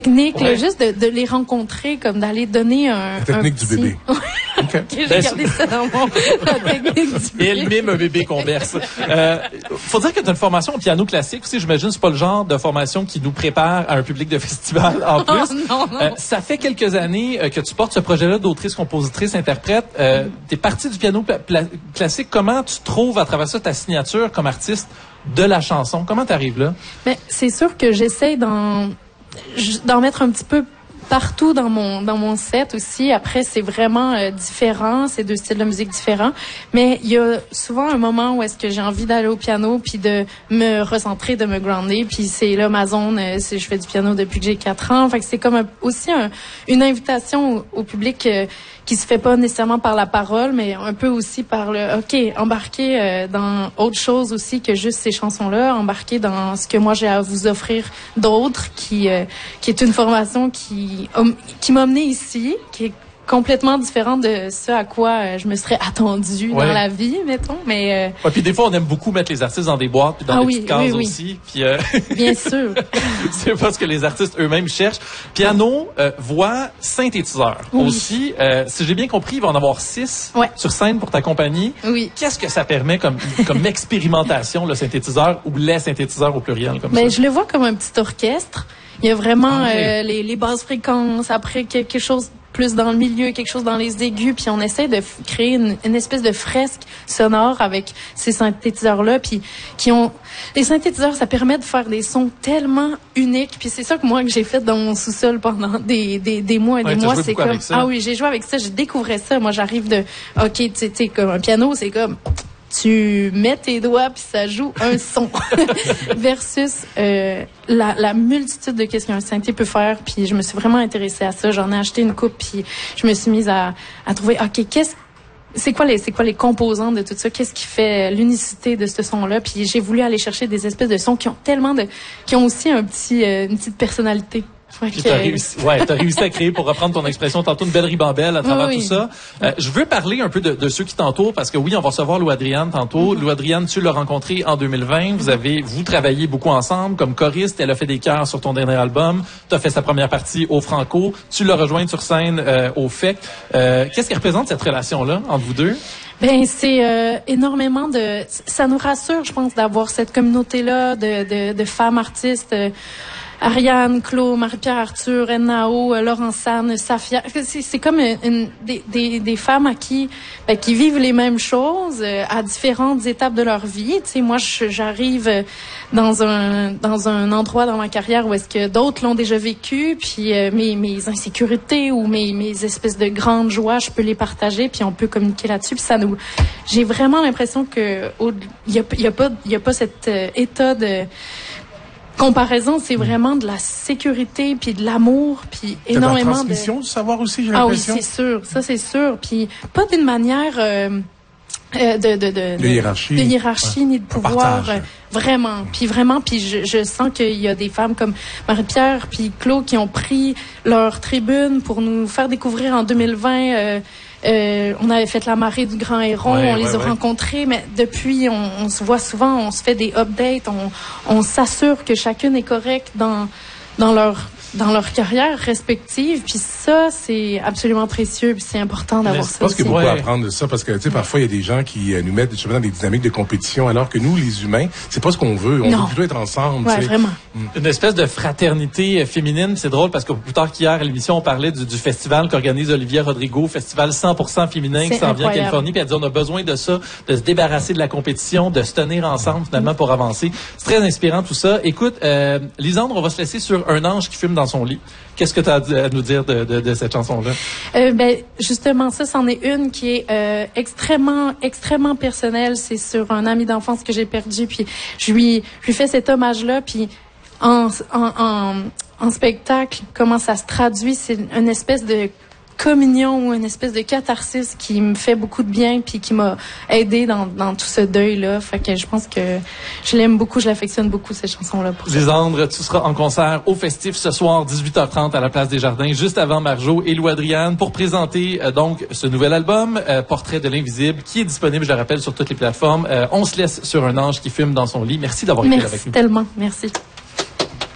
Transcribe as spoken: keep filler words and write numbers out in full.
technique, ouais. là, juste de, de les rencontrer, comme d'aller donner un... La technique un petit... du bébé. Okay. Okay, j'ai ben, gardé ça dans mon... La technique du bébé. Et elle mime un bébé qu'on berce. Euh, faut dire que tu as une formation au piano classique aussi. J'imagine c'est pas le genre de formation qui nous prépare à un public de festival en plus. Oh, non, non. Euh, ça fait quelques années euh, que tu portes ce projet-là d'autrice, compositrice, interprète. Euh, mm. Tu es partie du piano classique. Comment tu trouves à travers ça ta signature comme artiste de la chanson? Comment tu arrives là? Ben, c'est sûr que j'essaie d'en... d'en mettre un petit peu partout dans mon dans mon set aussi. Après, c'est vraiment euh, différent, c'est deux styles de musique différents. Mais il y a souvent un moment où est-ce que j'ai envie d'aller au piano puis de me recentrer, de me grounder. Puis c'est là ma zone. Euh, c'est, je fais du piano depuis que j'ai quatre ans. Fait que c'est comme un, aussi un, une invitation au, au public euh, qui se fait pas nécessairement par la parole, mais un peu aussi par le OK, embarquer euh, dans autre chose aussi que juste ces chansons-là, embarquer dans ce que moi j'ai à vous offrir d'autres, qui euh, qui est une formation qui qui m'a menée ici, qui est complètement différente de ce à quoi euh, je me serais attendue ouais. dans la vie, mettons. Mais euh... ouais, puis des fois on aime beaucoup mettre les artistes dans des boîtes puis dans ah, des oui, petites cases oui, oui. aussi. Puis euh... bien sûr. C'est pas ce que les artistes eux-mêmes cherchent. Piano, euh, voix, synthétiseur oui. aussi. Euh, si j'ai bien compris, il va en avoir six ouais. sur scène pour ta compagnie. Oui. Qu'est-ce que ça permet comme comme expérimentation le synthétiseur ou les synthétiseurs au pluriel comme ben, ça? Je le vois comme un petit orchestre. Il y a vraiment okay. euh, les, les basses fréquences, après quelque chose plus dans le milieu, quelque chose dans les aigus, puis on essaie de f- créer une, une espèce de fresque sonore avec ces synthétiseurs-là, puis qui ont... Les synthétiseurs, ça permet de faire des sons tellement uniques, puis c'est ça que moi, que j'ai fait dans mon sous-sol pendant des, des, des mois et ouais, des mois, c'est comme... Ah oui, j'ai joué avec ça, je découvrais ça. Moi, j'arrive de... OK, tu sais, comme un piano, c'est comme... Tu mets tes doigts puis ça joue un son versus euh, la, la multitude de qu'est-ce qu'un synthé peut faire. Puis je me suis vraiment intéressée à ça. J'en ai acheté une coupe puis je me suis mise à, à trouver ok qu'est-ce c'est quoi les c'est quoi les composants de tout ça, qu'est-ce qui fait l'unicité de ce son-là. Puis j'ai voulu aller chercher des espèces de sons qui ont tellement de qui ont aussi un petit euh, une petite personnalité. Puis t'as réussi, ouais, t'as réussi à créer, pour reprendre ton expression tantôt, une belle ribambelle à travers oui, tout ça. Euh, je veux parler un peu de, de ceux qui t'entourent, parce que oui, on va recevoir Lou Adrienne tantôt. Mm-hmm. Lou Adrienne, tu l'as rencontrée en deux mille vingt. Vous avez, vous travaillez beaucoup ensemble comme choriste. Elle a fait des chœurs sur ton dernier album. T'as fait sa première partie au Franco. Tu l'as rejointe sur scène euh, au F E C. Euh, qu'est-ce qui représente cette relation-là entre vous deux? Ben c'est euh, énormément de. Ça nous rassure, je pense, d'avoir cette communauté-là de, de, de femmes artistes. Euh, Ariane, Claude, Marie-Pierre Arthur, Nao, Laurence Sanne, Safia. C'est, c'est comme une, une, des, des, des femmes à qui, ben, qui vivent les mêmes choses euh, à différentes étapes de leur vie. Tu sais, moi, je, j'arrive dans un dans un endroit dans ma carrière où est-ce que d'autres l'ont déjà vécu, puis euh, mes mes insécurités ou mes mes espèces de grandes joies, je peux les partager, puis on peut communiquer là-dessus. Puis ça nous, j'ai vraiment l'impression que il y a il y a pas il y a pas cet euh, état de comparaison, c'est vraiment de la sécurité puis de l'amour puis énormément de la transmission de... du savoir aussi, j'ai ah l'impression. Ah oui, c'est sûr, ça c'est sûr, puis pas d'une manière euh, euh, de, de, de, de hiérarchie, de hiérarchie ouais. ni de pouvoir, euh, Partage. vraiment, puis vraiment, puis je, je sens qu'il y a des femmes comme Marie-Pierre puis Claude qui ont pris leur tribune pour nous faire découvrir en deux mille vingt. Euh, Euh, on avait fait la marée du Grand Héron, ouais, on les ouais, a ouais. rencontrés, mais depuis, on, on se voit souvent, on se fait des updates, on, on s'assure que chacune est correcte dans, dans leur dans leur carrière respective, puis ça, c'est absolument précieux, puis c'est important d'avoir ça. Je pense aussi. qu'il y a beaucoup ouais. à apprendre de ça, parce que, tu sais, parfois, il y a des gens qui euh, nous mettent justement dans des dynamiques de compétition, alors que nous, les humains, c'est pas ce qu'on veut. On non. veut plutôt être ensemble. Ouais, tu sais. vraiment. Une espèce de fraternité féminine. C'est drôle parce que plus tard qu'hier, à l'émission, on parlait du, du festival qu'organise Olivia Rodrigo, festival cent pour cent féminin C'est qui s'en vient en incroyable. Californie. Puis elle dit, on a besoin de ça, de se débarrasser de la compétition, de se tenir ensemble finalement pour avancer. C'est très inspirant tout ça. Écoute, euh, Lisandre, on va se laisser sur Un ange qui fume dans son lit. Qu'est-ce que tu as à nous dire de, de, de cette chanson-là? Euh, ben, justement, ça, c'en est une qui est euh, extrêmement, extrêmement personnelle. C'est sur un ami d'enfance que j'ai perdu, puis je lui, je lui fais cet hommage-là, puis en, en, en, en spectacle, comment ça se traduit, c'est une espèce de communion ou une espèce de catharsis qui me fait beaucoup de bien puis qui m'a aidé dans, dans tout ce deuil-là. Fait que je pense que je l'aime beaucoup, je l'affectionne beaucoup, cette chanson-là. Pour Lisandre, tu seras en concert au Festif ce soir, dix-huit heures trente à la Place des Jardins, juste avant Marjo et Lou Adrienne, pour présenter euh, donc ce nouvel album, euh, Portrait de l'invisible, qui est disponible, je le rappelle, sur toutes les plateformes. Euh, on se laisse sur Un ange qui fume dans son lit. Merci d'avoir été là avec Merci nous. tellement. Merci.